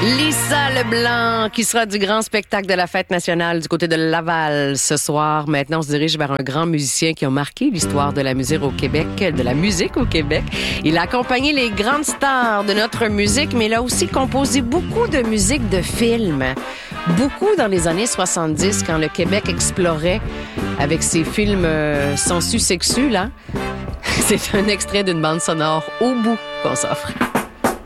Lisa Leblanc, qui sera du grand spectacle de la Fête nationale du côté de Laval ce soir. Maintenant, on se dirige vers un grand musicien qui a marqué l'histoire de la musique au Québec, Il a accompagné les grandes stars de notre musique, mais il a aussi composé beaucoup de musique de films. Beaucoup dans les années 70, quand le Québec explorait avec ses films sensu sexu, là. C'est un extrait d'une bande sonore au bout qu'on s'offre.